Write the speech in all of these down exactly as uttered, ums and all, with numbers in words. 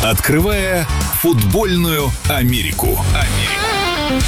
Открывая футбольную Америку. Америку.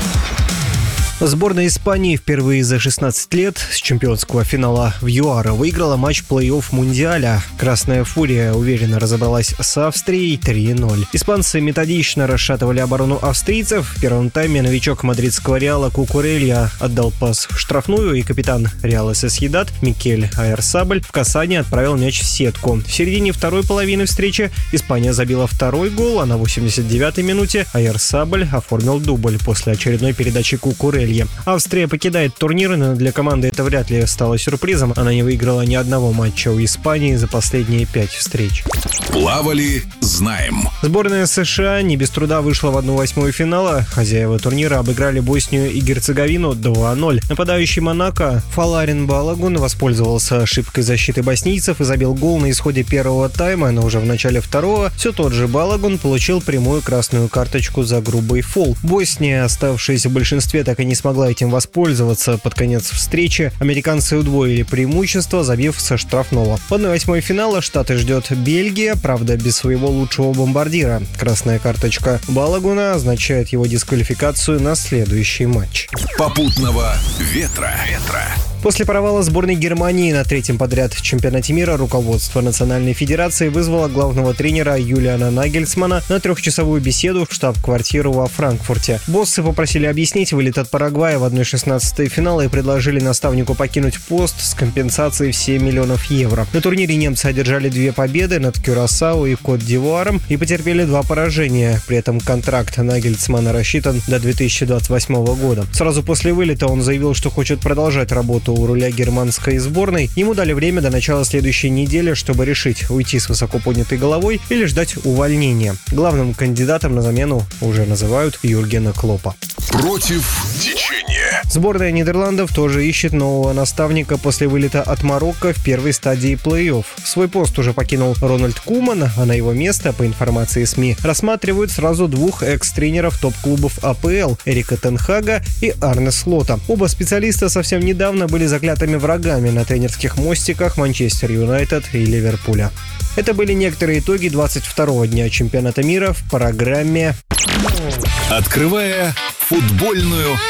Сборная Испании впервые за шестнадцать лет с чемпионского финала в ЮАР выиграла матч плей-офф Мундиаля. Красная Фурия уверенно разобралась с Австрией три ноль. Испанцы методично расшатывали оборону австрийцев. В первом тайме новичок мадридского Реала Кукурелья отдал пас в штрафную, и капитан Реала Сосьедад Микель Ойярзабаль в касании отправил мяч в сетку. В середине второй половины встречи Испания забила второй гол, а на восемьдесят девятой минуте Ойярзабаль оформил дубль после очередной передачи Кукурелья. Австрия покидает турнир, но для команды это вряд ли стало сюрпризом. Она не выиграла ни одного матча у Испании за последние пять встреч. Плавали, знаем. Сборная США не без труда вышла в одну восьмую финала. Хозяева турнира обыграли Боснию и Герцеговину два ноль. Нападающий Монако Фоларин Балагун воспользовался ошибкой защиты боснийцев и забил гол на исходе первого тайма, но уже в начале второго все тот же Балагун получил прямую красную карточку за грубый фол. Босния, оставшаяся в большинстве, так и не смогла этим воспользоваться. Под конец встречи американцы удвоили преимущество, забив со штрафного. В одной восьмой финала Штаты ждет Бельгия, правда без своего лучшего бомбардира. Красная карточка Балагуна означает его дисквалификацию на следующий матч. Попутного ветра. ветра. После провала сборной Германии на третьем подряд чемпионате мира руководство Национальной Федерации вызвало главного тренера Юлиана Нагельсмана на трехчасовую беседу в штаб-квартиру во Франкфурте. Боссы попросили объяснить вылет от Парагвая в одна шестнадцатая финала и предложили наставнику покинуть пост с компенсацией в семь миллионов евро. На турнире немцы одержали две победы над Кюрасао и Кот-д'Ивуаром и потерпели два поражения. При этом контракт Нагельсмана рассчитан до две тысячи двадцать восьмого года. Сразу после вылета он заявил, что хочет продолжать работу у руля германской сборной. Ему дали время до начала следующей недели, чтобы решить, уйти с высоко поднятой головой или ждать увольнения. Главным кандидатом на замену уже называют Юргена Клоппа. Против течения. Сборная Нидерландов тоже ищет нового наставника после вылета от Марокко в первой стадии плей-офф. Свой пост уже покинул Рональд Куман, а на его место, по информации СМИ, рассматривают сразу двух экс-тренеров топ-клубов АПЛ – Эрика Тен Хага и Арне Слота. Оба специалиста совсем недавно были заклятыми врагами на тренерских мостиках Манчестер Юнайтед и Ливерпуля. Это были некоторые итоги двадцать второго дня чемпионата мира в программе «Открывая футбольную